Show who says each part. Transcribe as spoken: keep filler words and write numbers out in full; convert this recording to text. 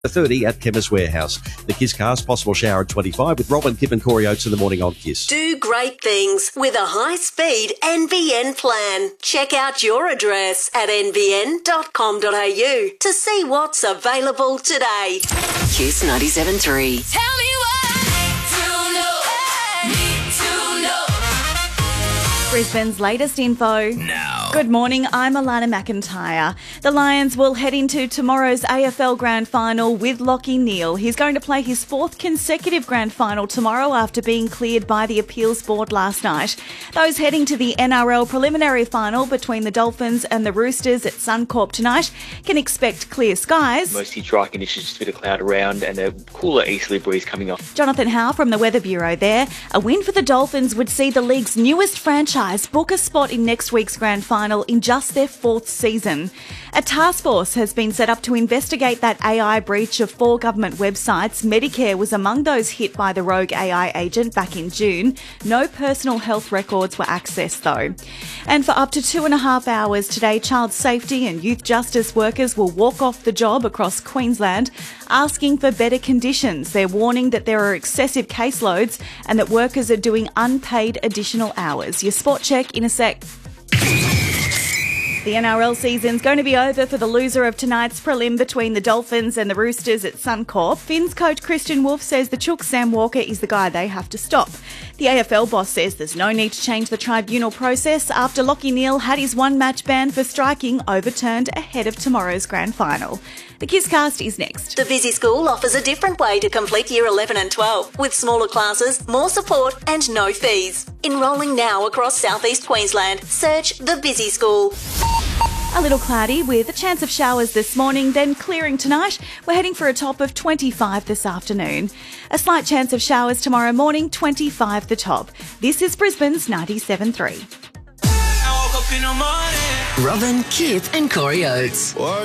Speaker 1: thirty at Chemist Warehouse. The Kiss Cast, possible shower at twenty-five with Robin, Kip and Corey Oates in the morning on Kiss.
Speaker 2: Do great things with a high-speed N B N plan. Check out your address at n b n dot com dot a u to see what's available today. Kiss ninety-seven point three.
Speaker 3: Tell me what to know. Need to know.
Speaker 4: Brisbane's latest info.
Speaker 5: Now.
Speaker 4: Good morning, I'm Alana McIntyre. The Lions will head into tomorrow's A F L Grand Final with Lachie Neale. He's going to play his fourth consecutive Grand Final tomorrow after being cleared by the Appeals Board last night. Those heading to the N R L Preliminary Final between the Dolphins and the Roosters at Suncorp tonight can expect clear skies.
Speaker 6: Mostly dry conditions, just a bit of cloud around and a cooler easterly breeze coming off.
Speaker 4: Jonathan Howe from the Weather Bureau there. A win for the Dolphins would see the league's newest franchise book a spot in next week's Grand Final in just their fourth season. A task force has been set up to investigate that A I breach of four government websites. Medicare was among those hit by the rogue A I agent back in June. No personal health records were accessed though. And for up to two and a half hours today, child safety and youth justice workers will walk off the job across Queensland, asking for better conditions. They're warning that there are excessive caseloads and that workers are doing unpaid additional hours. Your spot check in a sec. The N R L season's going to be over for the loser of tonight's prelim between the Dolphins and the Roosters at Suncorp. Finns coach Christian Wolf says the Chook Sam Walker is the guy they have to stop. The A F L boss says there's no need to change the tribunal process after Lachie Neale had his one-match ban for striking overturned ahead of tomorrow's grand final. The Kiss Cast is next.
Speaker 2: The Busy School offers a different way to complete Year eleven and twelve, with smaller classes, more support and no fees. Enrolling now across southeast Queensland. Search The Busy School.
Speaker 4: A little cloudy with a chance of showers this morning, then clearing tonight. We're heading for a top of twenty-five this afternoon. A slight chance of showers tomorrow morning, twenty-five the top. This is Brisbane's ninety-seven point three.
Speaker 5: Robin, Kip and Corey Oates.